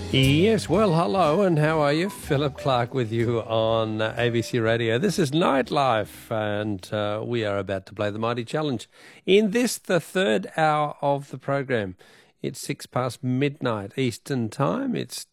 Yes, well, hello, and how are you? Philip Clark with you on ABC Radio. This is Nightlife, and we are about to play the Mighty Challenge. In this, the third hour of the program, it's 6 past midnight Eastern Time. It's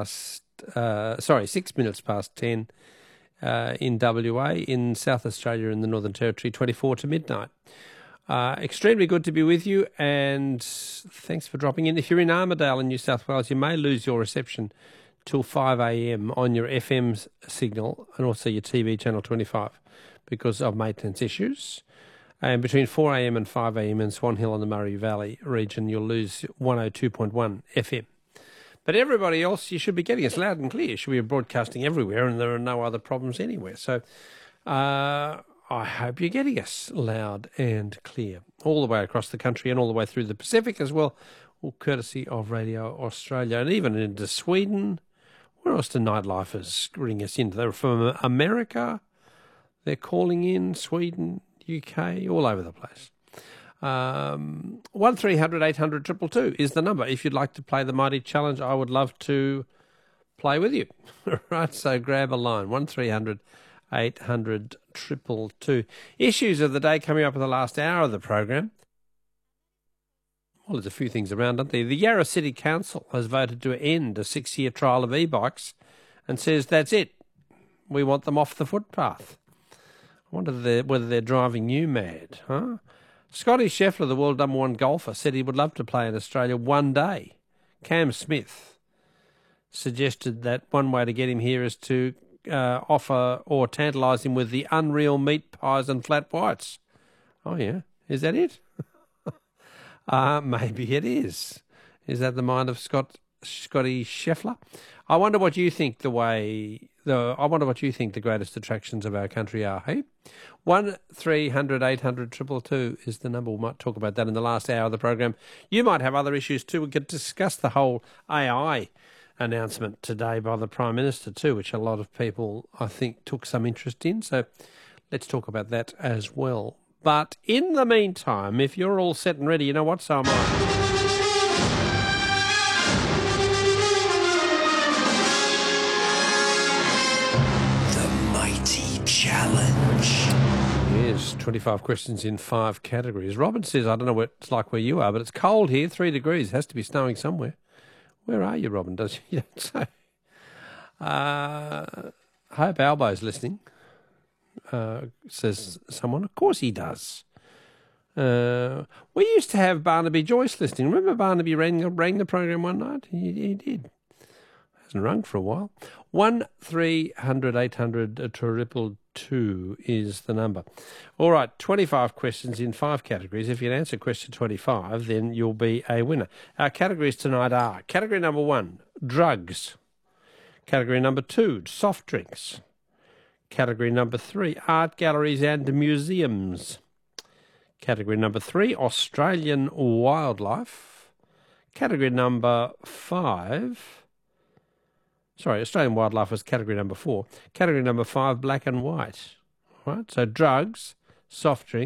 6 minutes past 10 in WA, in South Australia, in the Northern Territory, 24 to midnight. Extremely good to be with you, and thanks for dropping in. If you're in Armidale in New South Wales, you may lose your reception till 5 a.m. on your FM signal and also your TV channel 25 because of maintenance issues. And between 4 a.m. and 5 a.m. in Swan Hill and the Murray Valley region, you'll lose 102.1 FM. But everybody else, you should be getting us loud and clear. You should be broadcasting everywhere, and there are no other problems anywhere. So, I hope you're getting us loud and clear all the way across the country and all the way through the Pacific as well, all courtesy of Radio Australia, and even into Sweden. Where else do Nightlifers ring us in? They're from America. They're calling in, Sweden, UK, all over the place. 1300 800 222 is the number. If you'd like to play the Mighty Challenge, I would love to play with you. Right, so grab a line, 1300 800 222. Issues of the day coming up in the last hour of the program. Well, there's a few things around, aren't there? The Yarra City Council has voted to end a 6-year trial of e-bikes and says that's it. We want them off the footpath. I wonder whether they're driving you mad, huh? Scotty Scheffler, the world number one golfer, said he would love to play in Australia one day. Cam Smith suggested that one way to get him here is to offer or tantalise him with the unreal meat pies and flat whites. Oh, yeah. Is that it? Maybe it is. Is that the mind of Scotty Scheffler? I wonder what you think the greatest attractions of our country are, hey? 1300 800 222 is the number. We might talk about that in the last hour of the program. You might have other issues too. We could discuss the whole AI announcement today by the Prime Minister too, which a lot of people, I think, took some interest in. So let's talk about that as well. But in the meantime, if you're all set and ready, you know what? So am I. The Mighty Challenge. Yes, 25 questions in 5 categories. Robin says, I don't know what it's like where you are, but it's cold here, 3 degrees. It has to be snowing somewhere. Where are you, Robin? You don't say. Hope Albo's listening, says someone. Of course he does. We used to have Barnaby Joyce listening. Remember Barnaby rang the program one night? He did. Hasn't rung for a while. 1300 800 222 is the number. All right, 25 questions in 5 categories. If you can answer question 25, then you'll be a winner. Our categories tonight are category number 1, drugs. Category number 2, soft drinks. Category number 3, art galleries and museums. Category number 3, Australian wildlife. Category number 5... Australian wildlife was category number 4. Category number 5, black and white. All right, so drugs, soft drinks,